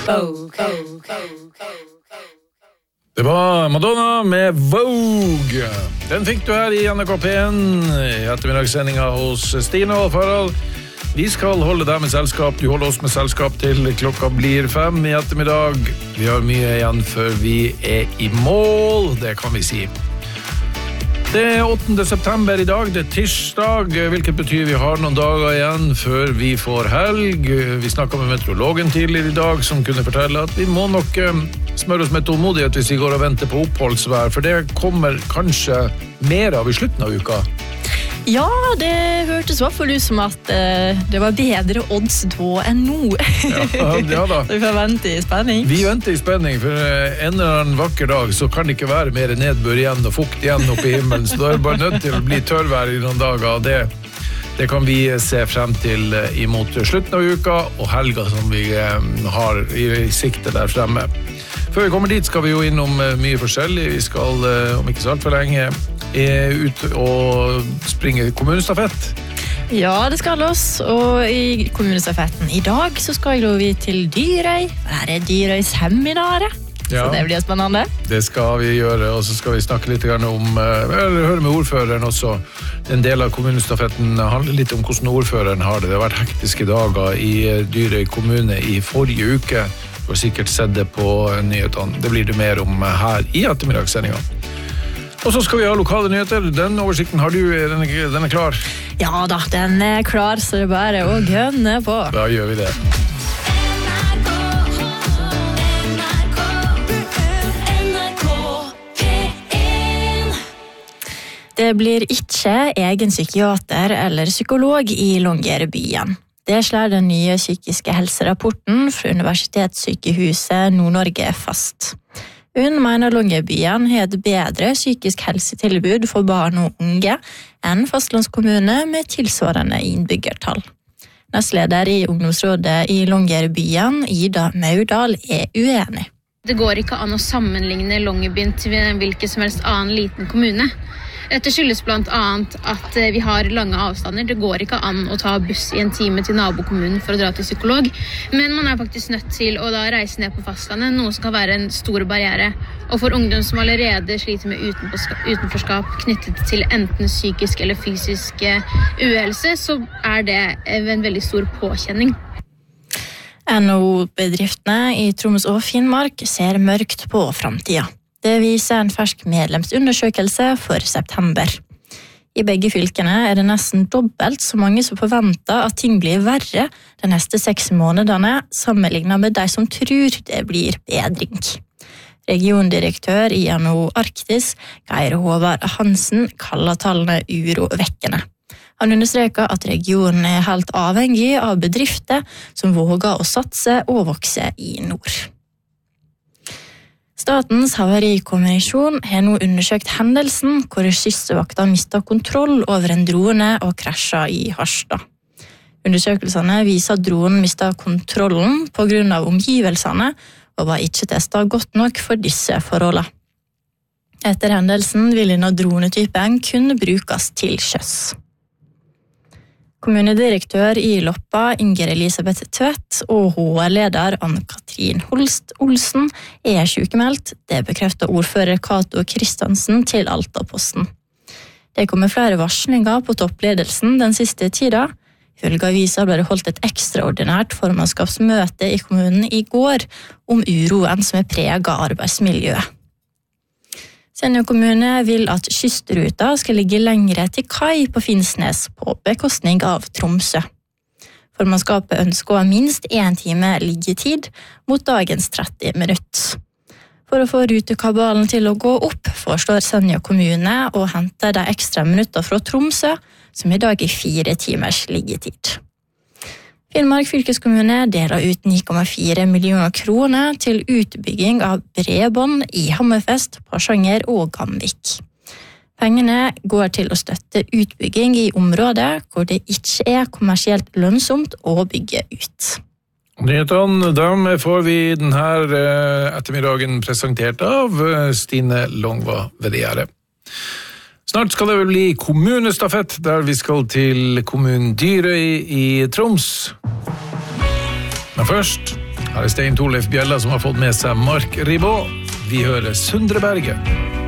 Det var Madonna med Vogue. Den fikk du her i NRK P1 i ettermiddagssendinga hos Stine og Farald. Vi skal holde deg med selskap. Du holder oss med selskap til klokka blir 5 i ettermiddag. Vi har mye igjen før vi i mål, det kan vi si. Det 8. september i dag, det tirsdag, hvilket betyr vi har noen dager igjen før vi får helg. Vi snakket med meteorologen tidligere i dag, som kunne fortelle at vi må nok smøre oss med tålmodighet hvis vi går og venter på oppholdsvær, for det kommer kanskje mer av i slutten av uka. Ja, det hørtes I hvert fall ut som at det var bedre odds da enn nå. Ja da. Så vi får vente I spenning. Vi venter I spenning, for en eller annen vakker dag så kan det ikke være mer nedbør igjen og fukt igjen oppe I himmelen, så da det bare nødt til å bli tørrvær I noen dager, og det kan vi se frem til imot slutten av uka og helga som vi har I sikte der fremme. Før vi kommer dit skal vi jo innom mye forskjellig. Vi skal, om ikke så alt for lenge, ut og springe kommunestafett. Ja, det skal oss, og I kommunestafetten I dag så skal vi til Dyrøy. Her Dyrøy-seminaret, så det blir spennende. Det skal vi gjøre, og så skal vi snakke litt om, eller høre med ordføreren også. En del av kommunestafetten handler litt om hvordan ordføreren har det. Det har vært hektiske dager I Dyrøy kommune I forrige uke. Du har sikkert sett det på nyhetene. Det blir det mer om her I ettermiddagssendingen. Og så skal vi ha lokale nyheter. Den oversikten har du, den klar? Ja da, den klar, så det bare å gønne på. Da gjør vi det. Det blir ikke egen psykiater eller psykolog I Longyearbyen. Det slår den nye psykiske helserapporten fra Universitetssykehuset Nord-Norge fast. Hun mener Longyearbyen har et bedre psykisk helsetilbud for barn og unge enn fastlandskommune med tilsvarende innbyggertall. Nestleder I ungdomsrådet I Longyearbyen, Ida Maudal, uenig. Det går ikke an å sammenligne Longyearbyen til hvilken som helst annen liten kommune. Dette skyldes blant annet at vi har lange avstander. Det går ikke an å ta buss I en time til nabokommunen for å dra til psykolog. Men man faktisk nødt til å da reise ned på fastlandet, noe som kan være en stor barriere. Og for ungdom som allerede sliter med utenforskap knyttet til enten psykisk eller fysisk uhelse, så det en veldig stor påkjenning. NHO-bedriftene I Troms og Finnmark ser mørkt på fremtiden. Det viser en fersk medlemsundersøkelse for september. I begge fylkene det nesten dobbelt så mange som forventer at ting blir verre de neste 6 månedene, sammenlignet med de som tror det blir bedring. Regiondirektør I NHO Arktis, Geir Håvard Hansen, kaller tallene urovekkende. Han understreker at regionen helt avhengig av bedrifter som våger å satse og vokse I nord. Statens havarikommisjon har nå undersøkt hendelsen hvor kystvakta mistet kontroll over en drone og krasjet I Harstad. Undersøkelsene viser at dronen mistet kontrollen på grunn av omgivelsene og var ikke testet godt nok for disse forholdene. Etter hendelsen vil denne dronetypen kunne brukes til sjøs. Kommunedirektør I Loppa, Inger Elisabeth Tvedt, og HR-leder Ann-Katrin Holst Olsen sykemeldt. Det bekrefter ordfører Kato Kristiansen til Altaposten. Det kommer flere varslinger på toppledelsen den siste tida. Ifølge avisa ble det holdt et ekstraordinært formannskapsmøte I kommunen I går om uroen som preget arbeidsmiljøet. Senja kommune vil at kystruta skal ligge lengre til kai på Finnsnes på bekostning av Tromsø. Formannskapet ønsker å ha minst 1 time liggetid mot dagens 30 minutter. For å få rutekabalen til å gå opp, foreslår Senja kommune å hente de ekstra minutter fra Tromsø, som I dag 4 timers liggetid. Finnmark fylkeskommune deler ut 9,4 millioner kroner til utbygging av bredbånd I Hammerfest, Porsanger og Gamvik. Pengene går til å støtte utbygging I områder hvor det ikke kommersielt lønnsomt å bygge ut. Nyhetene, dem får vi denne ettermiddagen presentert av Stine Longva Vedere. Snart skal det vel bli kommunestafett, der vi skal til kommunen Dyrøy I Troms. Men først Her Stein Torleif Bjella som har fått med seg Mark Ribot. Vi hører Sundreberget.